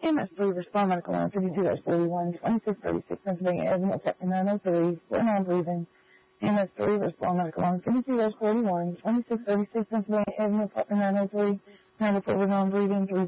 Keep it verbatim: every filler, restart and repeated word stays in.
M S three, respond medical line fifty-two forty-one, twenty-six thirty-six, Pennsylvania Avenue, Chapter nine oh three, for non-breathing. M S three, respond medical line fifty-two forty-one, twenty-six thirty-six, Pennsylvania Avenue, Chapter nine oh three, ninety-four, non-breathing, three